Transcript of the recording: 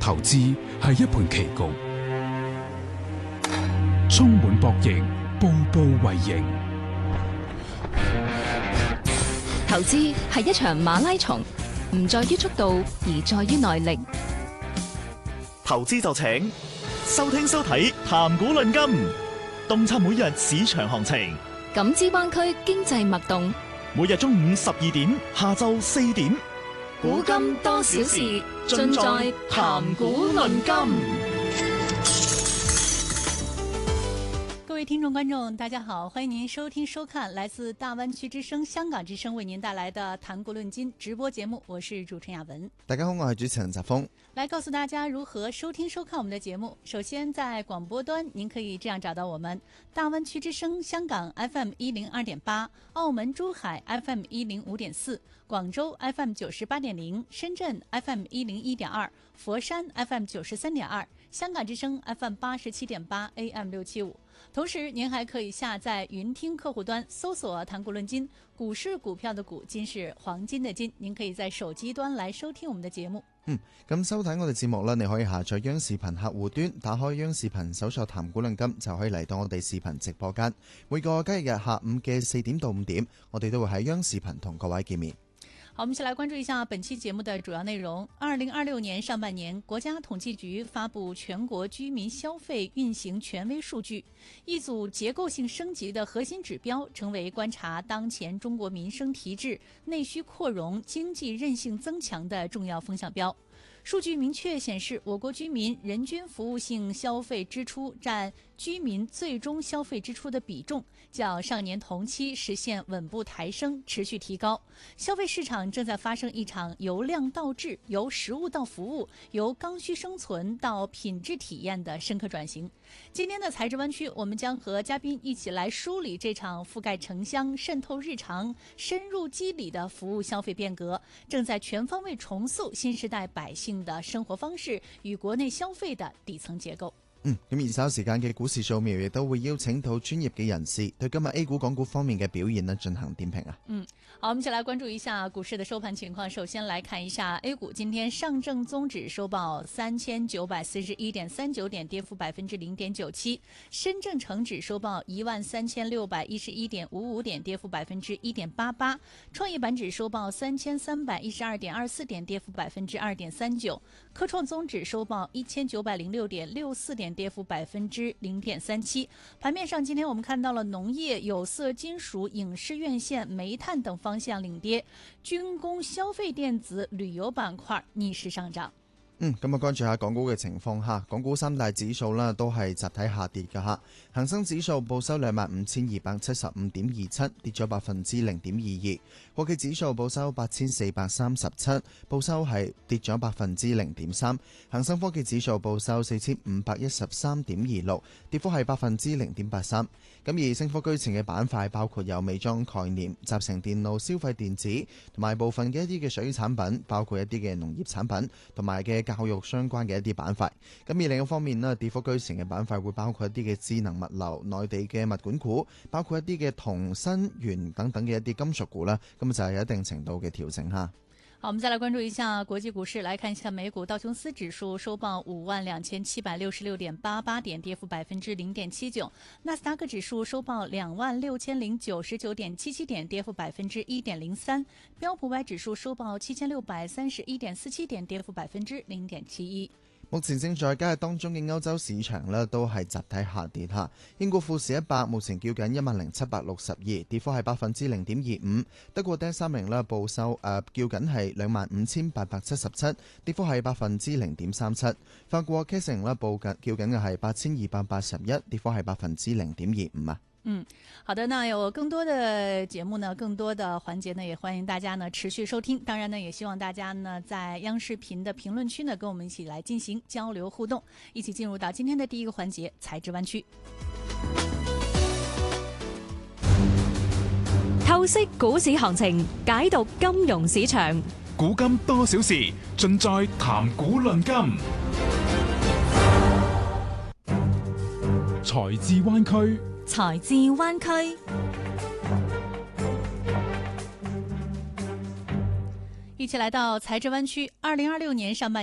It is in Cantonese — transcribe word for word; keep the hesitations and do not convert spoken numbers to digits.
投資係一盤棋局，充滿博弈，步步為營。 投資係一場馬拉松，唔在於速度，而在於耐力。 投資就請收聽收睇談股論金，洞察每日市場行情， 感知灣區經濟脈動。 每日中午十二點，下晝四點， 古今多少事，盡在談股論金。 各位聽眾觀眾大家好，歡迎您收聽收看來自大灣區之聲香港之聲為您帶來的談股論金直播節目，我是主持人亞文。 大家好，我係主持人澤峰， 來告訴大家如何收聽收看我們的節目。首先在廣播端您可以這樣找到我們：大灣區之聲香港 F M 一零二點八，澳門珠海 F M 一零五點四，廣州 F M 九十八點零，深圳 F M 一零一點二，佛山 F M 九十三點二，香港之聲 F M 八十七點八 A M 六七五。同時您還可以下載雲聽客戶端，搜索談股論金，股市股票的股，金是黃金的金，您可以在手機端來收聽我們的節目。 嗯，咁收睇我哋節目呢，你可以下載央視頻客戶端，打開央視頻搜索談股論金，就可以嚟到我哋視頻直播間。每個交易日下午嘅四點到五點，我哋都會喺央視頻同各位見面。 好，我們先來關注一下本期節目的主要內容。二零二六年上半年，國家統計局發布全國居民消費運行權威數據，一組結構性升級的核心指標，成為觀察當前中國民生提質、內需擴容、經濟韌性增強的重要風向標。數據明確顯示，我國居民人均服務性消費支出佔居民最終消費支出的比重，較上年同期實現穩步抬升，持續提高。消費市場正在發生一場由量到質、由實物到服務、由剛需生存到品質體驗的深刻轉型。今天的財智灣區，我們將和嘉賓一起來梳理這場覆蓋城鄉、滲透日常、深入肌理的服務消費變革，正在全方位重塑新時代百姓的生活方式與國內消費的底層結構。 嗯，咁而稍時間嘅股市掃描亦都會邀請到專業嘅人士對今日 A 股、港股方面嘅表現呢進行點評啊。 嗯，好，我們先來關注一下股市的收盤情況。首先來看一下 A 股，今天上證綜指收報三千九百四十一點三九點，跌幅百分之零點九七；深證成指收報一萬三千六百一十一點五五點，跌幅百分之一點八八；創業板指收報三千三百一十二點二四點，跌幅百分之二點三九；科創綜指收報一千九百零六點六四點，跌幅百分之零點三七。盤面上，今天我們看到了農業、有色金屬、影視院線、煤炭等方向領跌，軍工、消費電子、旅遊板塊逆勢上漲。 嗯，咁啊，關注下港股嘅情況哈。港股三大指數啦都係集體下跌嘅哈。恒生指數報收兩萬五千二百七十五點二七，跌咗百分之零點二二。國企指數報收八千四百三十七，報收係跌咗百分之零點三。恒生科技指數報收四千五百一十三點二六，跌幅係百分之零點八三。咁而升幅居前嘅板塊包括有美妝概念、集成電路、消費電子同埋部分嘅一啲嘅水產品，包括一啲嘅農業產品同埋嘅教育相關嘅一啲板塊。咁而另一方面呢，跌幅居前嘅板塊會包括一啲嘅智能物流、內地嘅物管股，包括一啲嘅銅、鋅、鉛等等嘅一啲金屬股啦。咁就係有一定程度嘅調整哈。 好，我們再來關注一下國際股市，來看一下美股道瓊斯指數收報五萬兩千七百六十六點八八點，跌幅百分之零點七九；納斯達克指數收報兩萬六千零九十九點七七點，跌幅百分之一點零三；標普五百指數收報七千六百三十一點四七點，跌幅百分之零點七一。 目前正在交易當中嘅歐洲市場呢都係集體下跌嚇。英國富時一百目前叫緊一萬零七百六十二，跌幅係百分之零點二五。德國 D 三零呢報收誒、呃、叫緊係兩萬五千八百七十七，跌幅係百分之零點三七。法國 K 城呢報緊叫緊嘅係八千二百八十一，跌幅係百分之零點二五啊。 嗯，好的，那有更多的節目呢，更多的環節呢，也歡迎大家呢持續收聽。當然呢，也希望大家呢在央視頻的評論區呢，跟我們一起來進行交流互動，一起進入到今天的第一個環節——財智灣區。 透析股市行情，解讀金融市場， 古今多少事，盡在談股論金。財智灣區。 財智灣區， 一起來到財智灣區。二零二六年上半